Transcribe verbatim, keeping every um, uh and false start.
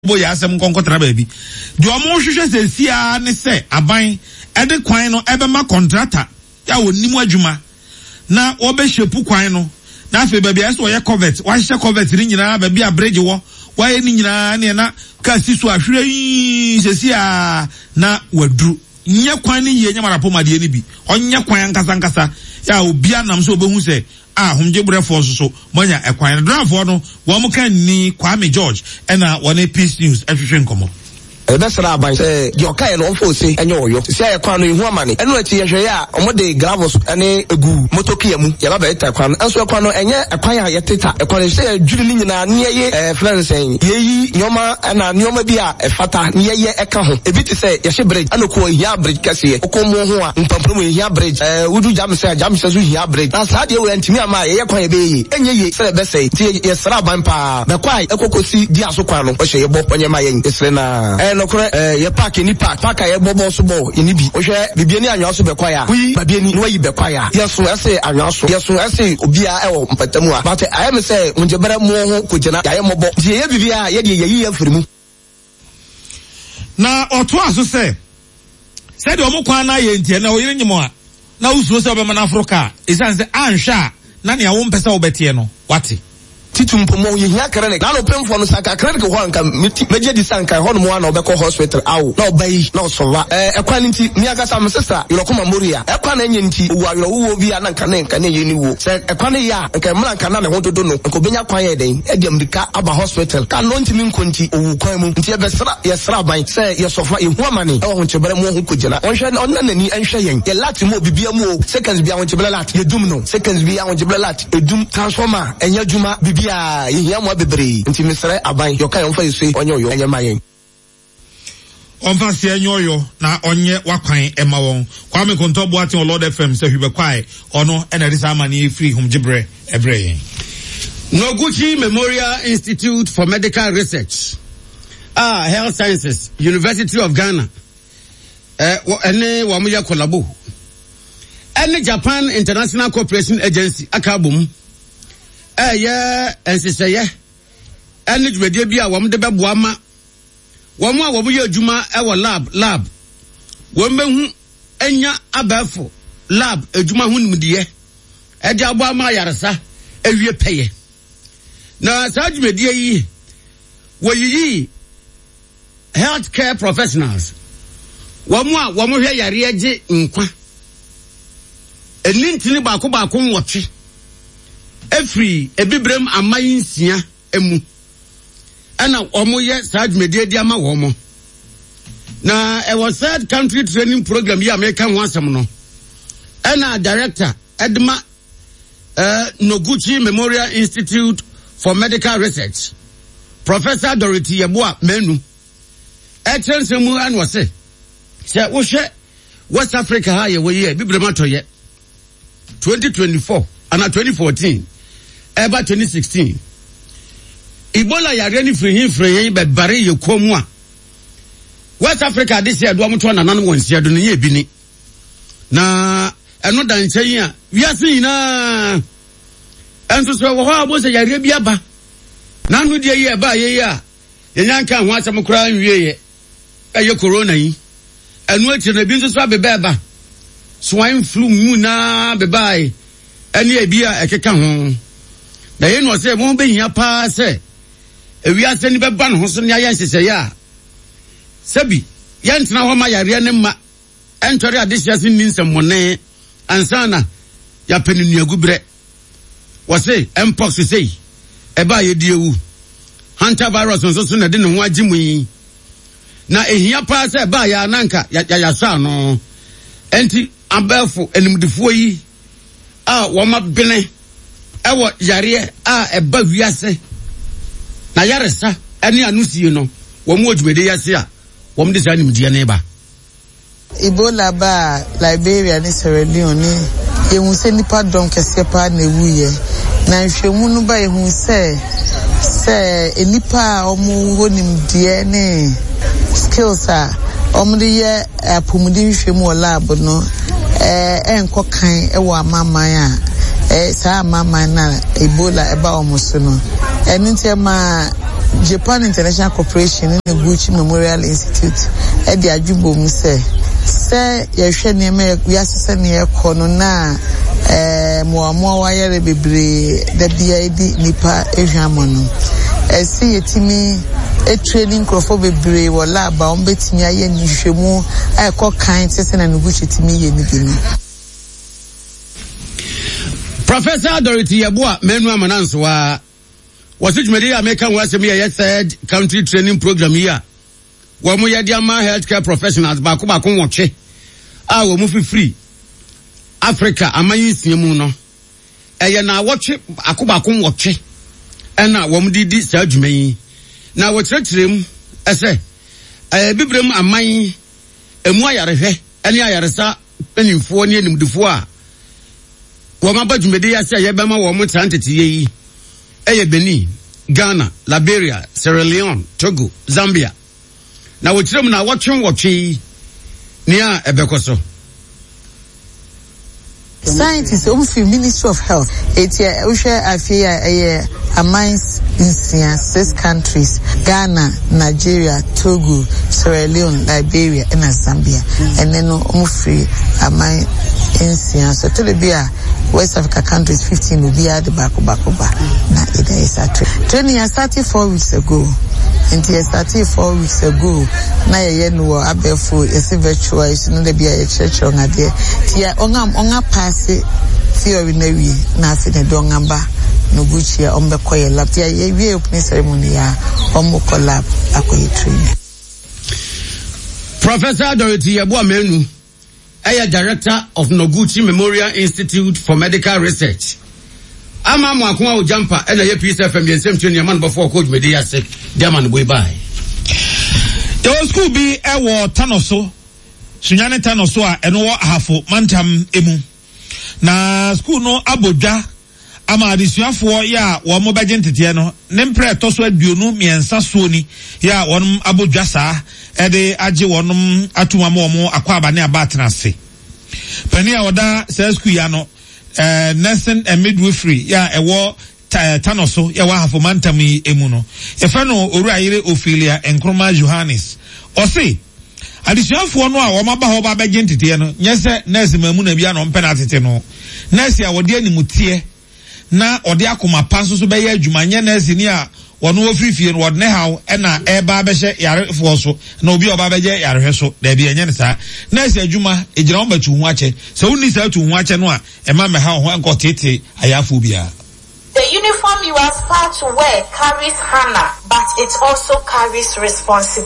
boy asem konkotra baby de omo hwehwe sesia ne se aban ede kwan no ebema contractor ya wonimu adwuma na obehyepu kwan no na afi baby aso ye covet wa hye covet ni nyina baby a bridge wo wa ye ni nyina ne na ka siso ahwere yi sesia na wadru nye kwan ni ye nyamara pomade ni bi onye kwan nkasa nkasa ya obi anam so obehu se ah humje brefo so so monya ekwan drafo no wo mo kan ni Kwame George ena wone Peace News ehwehwe nkomo ebesra aban se de okai no mfo se enye oyo se ekwan no ihu amane enu achi yehwe ya omode gravos ene egu motokia mu ya baba eta ekwan enso ekwan no enye ekwan ya yeteta ekwan se adwiri ni nyina ne ye eh friends sen yeyi nyoma na nyoma bi a efata ne ye eka ho ebi ti se yehye bridge anoko hia bridge kase okomo ho a mpampro hia bridge eh wudu jam se jam se so hia bridge na sa de we antimi ama ye kwan ye be yi enye ye se be se ti yesra aban pa be kwai ekokosi di aso kwan no o hye ye bo onye ma ye esre na no kore eh ye park ni park park ye bobo so bo ini bi ohwe bibie ni anwa so be kwaya wi babie ni no yi be kwaya yeso ese anwa so yeso ese obia e wo mpatamu a but I am say unjebere mu ho kugina ya ye mobo die ye bibia ye de ye yi afirimu na oto aso se se de omo kwan na ye ntie na oyire nyimo a na usuo se obema na Africa isan se anhwa na ne awo mpesa obetie no wate titumpomo ye hia kare ne na no pemfo no saka kare ko ho nka meje di sanka ho no mo na obekọ hospital awo na obai na osova eh ekwan nti mi aka sam sister yirokoma moria ekwan na enye nti wo ayo wo bi na nka ne nka ne ye ni wo se ekwan ya nka mra nka na ne ho dodo no nka obenya kwan ye den e dem dika aba hospital ka no nti mi nkonti owu kwan mu nti e be sra ye sra ban se ye sofa e hu amane e ho nchebere mu ho kogina onhwe onna nani enhwe yen ye lati mo bibia mu seconds bia ho nchebere lati ye dum no seconds bia ho nchebere lati edum transformer enya djuma bibia yihia mo bebre nti mesre aban yo kan mfa yesu onye oyo enye mayen onfa se enye oyo na onye wakwan ema won Kwame Kontobo ati o Lord F M se hwebe kwai ono ena risa amani free hum gibre ebre Noguchi Memorial Institute for Medical Research ah Health Sciences University of Ghana eh ene wa mo ya collabo ene Japan International Cooperation Agency akabum eh ye ensiseye ene dwedie bia wo mde beboa ma wo mo a wo ye adwuma e wo lab lab wo mehu enya abafo lab adwuma hu nimdiye e de abo ama yaresa ewie peye na sa dwedie yi wo yi healthcare professionals wo mo a wo mo hwe yare age nkwa enintini ba ko ba ko nwotwe efri ebibrem amayinsia emu ana omo ye sad media dia ma wo mo na e was third country training program ya America wansam no ana director Edma uh, Noguchi Memorial Institute for Medical Research Professor Dorothy Yeboah Menu etensemu anwo se se wo hwe West Africa ha ye wo ye bibrem atoye twenty twenty-four ana twenty fourteen eba twenty sixteen Ebola yare ni free free be bare ye komu a West Africa this year do amto na nanom wonsia do ne ye bi ni na eno dan kyen a wiase ina enso so wo ha bo se yare bi aba na no de ye ba ye ya ye nyanka ho asem kura nwie ye eye corona yi enu echi na bi nso so abeba ba swine flu mu na bebai ene ebi a ekeka ho na ye no se mo be hia pa se ewiase ni beba no so ne ayan sese ya sabi ya ntena ho ma yare ne ma entori adesiase ni nsemmone ansana ya peninu agubre wose mpox sei eba ye diewu hunter virus nso so na de ne ho agimu yi na ehia pa se eba ya nanka ya ya sa no enti abafo enimdifo yi a wo ma bene ewo yare a eba wiase na yaresa ene anusie no wo mo odwede yase a wo mo de sa nimdie ne ba Ebola ba Liberia ni Sierra Leone ehun se nipa don kese pa na ewuye na nhwemu no ba ehun se se enipa omo wonimdie ne skills a omo de ye apomudi nhwemu lab no eh enko kan e wo amaman a eh sa amaman na Ebola e ba omo so no eni ntia ma Japan International Corporation in the Gucci Memorial Institute at the Ajubo Muse. Say, Yashani, we are near Konona, eh, Moa Wire Bibre, the D I D Nipa Ejamono. I see a Timmy, a training crofo Bibre, or lab, bound betting I and Yushimu, I call kind Sesson and Gucci to me in the Professor Dorothy Yabua, Menwa Mananswa, was it Media American was a mere third country training program here. Wamu Yadiama healthcare professionals, Bakuba Kumwache, I will move free. Africa, Amayi Simuno. Ayana watch it, Akuba Kumwache, and now Wamudi surgery. Now what's that him? I say, I bibrim Amayi, a Moyarehe, and Yarasa, penny four near him before. Wamabaj Media say Yabama Wamu Santity, Aya Benin, Ghana, Liberia, Sierra Leone, Togo, Zambia. Now we tell me now watching watching near Ebekoso. Scientists of the Ministry of Health. It's a Usha Afia a mines in six countries: Ghana, Nigeria, Togo, Sierra Leone, Liberia, and Zambia. And then Umfree a mine in science. So to the beer West Africa countries fifteen will be at the Baku Bakuba. Now it is a training. I started four weeks ago. And he started four weeks ago. Now you know Abefo is a virtual. It's not the be a church on a day. Tia ongam onga pass it. Theory nevi na fine dongamba no Gucci ombe koye lab. Tia ye we open ceremony ya omo collab akoye training. Professor Dorothy Yabua Menu, a director of Noguchi Memorial Institute for Medical Research. Ama mwakwa ujampa ena ye P S F M yensem chini ya man before coach media say diamond boy bye. There school be ewo tanoso sunyane tanoso a eno wo ahafo mantam emu na school no abodwa ama adisuafo ya wo mo beje ntete no ne mpre toso aduonu miensa so ni ya wonum abodwa saa ede age wonum atuma mo mo akwa abane abatenase pani a oda sa school ya no Uh, nursing and midwifery ya ewo tanoso ya wa hafo mantami emu no efa no owura yire Ophelia Nkrumah Johannes osi adisuafo no a wo maba ho ba beje ntete no nyese nurse mamu na bia no mpena tete no nurse a wode animutie na ode akoma panso so be ya adwuma nye nurse ni a wono ofirifie no wode ne haw na e ba behye yare fo so na obi oba beje yare hwe so da bia nye ne sa nurse adwuma egira on batu hu ache so woni sa tu hu ache no a e ma me ha ho anko tete ayafo bia. The uniform you aspire to wear carries honor, but it also carries responsibility.